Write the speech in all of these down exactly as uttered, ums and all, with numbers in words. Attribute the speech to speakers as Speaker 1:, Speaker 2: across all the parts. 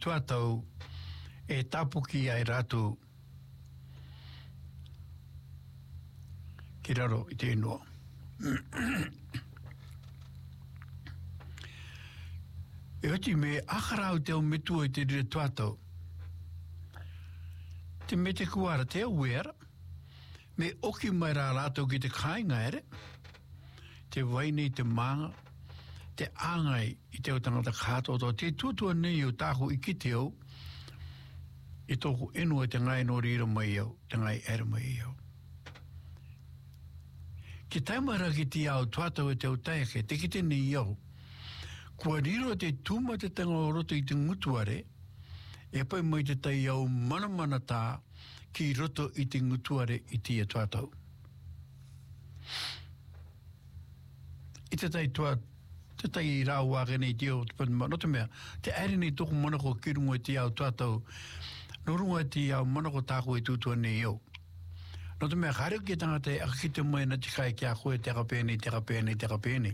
Speaker 1: tuatau e tapuki ai ratu ki raro i te inua. E oti me akarau te o metua i te rire tuatau. Te me te kuara te aware, me oki mai rā rātou ki te kāinga ere, te waine i te manga, te āngai i te o tangata kātoto, te tuatua nei o tāku i ki te au, i tōku enua te ngai no rira mai au, te ngai ere mai au. Ki taimara ki te au tuatau e te o taike, te ki te nei au, kua riro te tūma te tanga o roto i te ngutuare, e pai mai te tai au mana mana tā ki roto i te ngutuare i te tuatau. I te tai tua, te tai i rā wāke nei te au, no te mea, te ere nei tōku manako ki rungo i te au tuatau, no rungo i te au manako tāko i tūtua nei au. No te mea, kare ki tangata e akite mai na te kai kia koe te kapēni, te kapēni, te kapēni.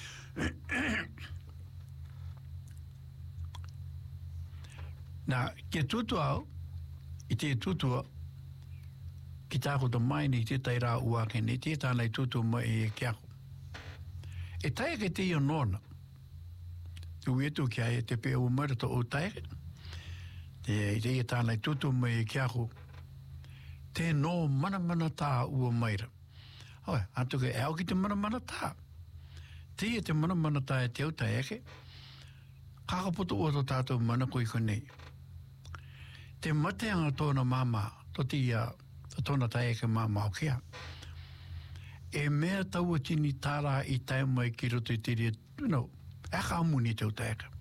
Speaker 1: Nā, kia tūtua au, i te tūtua, ki tāko ta mai ni te tai rā uake ni, te tānei tūtua mai e kiako. E taia ke te i nōna, tu etu kia e te pēo marata o taia, te te i tānei tūtua mai e kiako, te nō mana mana tā ua maira. Hoi, antu ke eo ki te mana mana tā. Te i te mana mana tā e te au taia ke, kakapoto o tō tātou mana koi konei. Te mateanga tōna māma, tō ti a tōna tae ke māma o kia. E mea taua tini tāra i tae mai ki roto i te ria, no, e ka amuni te o tae ka.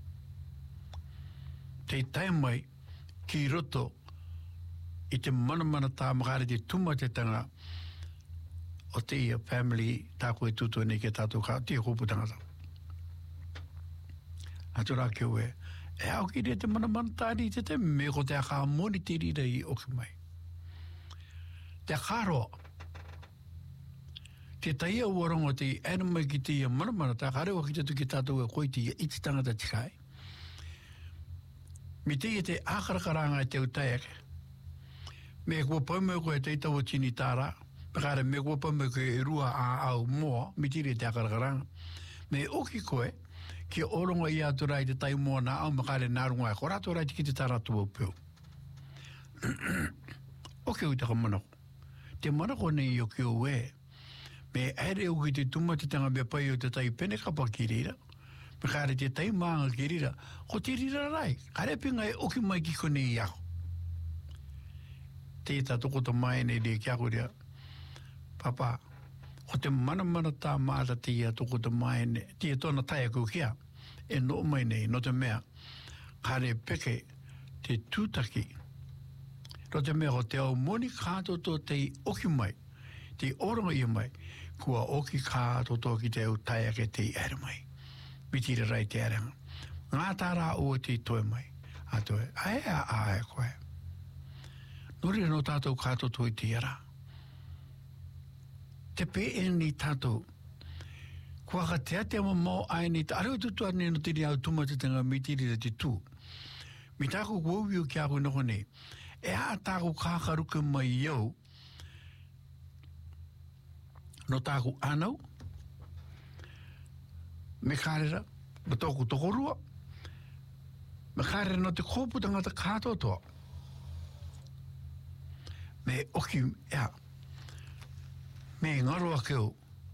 Speaker 1: Te tae mai ki roto i te mana mana tā makare te tuma te tanga o te ia family tāko e tutu nei ke tātou ka, te kupu tangata. Atu rā kio e, e au ki re te mana mana tāri te te me ko te aka moni te rira i oki mai. Te karo, te taia uarongo te ena mai ki te ia mana mana tā, karewa ki te tuki tātou e koi te ia iti tangata tikai. Mi te ia te akarakaranga e te utaiake, me kua paumeu koe te itawa tini tāra, pekare me kua paumeu koe e rua a au moa, mi tiri te akarakaranga, me oki koe, ki oronga i atu rai te tai moa na au makare nārunga e korato rai te ki te taratu au pēu. Oki ui taka manako. Te manako nei o ki o e, me ere o ki te tuma te tanga mea pai o te tai pene kapa ki rira, pekare te tai maanga ki rira, ko te rira rai, kare pinga e oki mai ki kone i ako. Te ta toko ta mai nei re kia kurea, papa, o te mana mana tā māta te ia toko ta mai nei, te ia tōna taia kau kia, e no mai nei, no te mea, kare peke te tūtaki, no te mea o te au moni kātoto te oki mai, te oronga i mai, kua oki kātoto ki te au taia ke te ere mai, mitira rai te arenga, ngā tāra o te toe mai, a toe, ae a ae koe. Nori no tātou kātoto i te ara. Te pe e ni tātou. Kua ka te ate ama mō ai ni tā. Areo tutu ane no tiri au tuma te tanga mi tiri da te tū. Mi tāko kuauwi o kia koe noko nei. E a tāko kākaruka mai iau. No tāko anau. Me kārera. Me tōku tokorua. Me kārera no te kōpu tangata kātotoa. Me oki, ea, me ngaroa keo,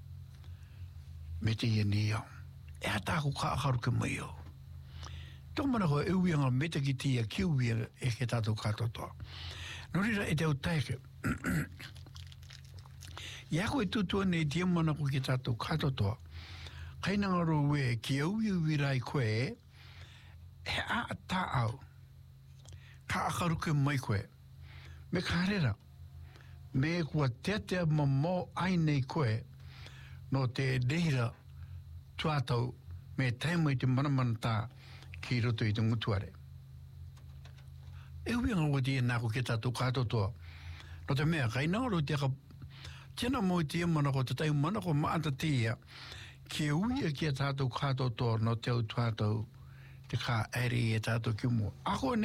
Speaker 1: me te ia ni au. Ea tāku ka akaru ke mai au. Tō mana koe euianga me te ki te ia ki uia e ke tātou kātotoa. No rira e te au taike. Ia koe tutua nei tia mana ko ki tātou kātotoa. Kaina ngaro ue ki auia uirai koe, e a tā au. Ka akaru ke mai koe. Me kārera, me kua tetea ma mō ai nei koe, no te reira tuatau me taimai te manamana tā ki roto i te ngutuare. E hui anga o te nāko ke tātou kātotoa. No te mea, kai nāro te ka tēnā mo te manako te tai manako maata te ia, ki ui ki a tātou kātotoa no te au tuatau te kā eri e tātou ki mua. Ako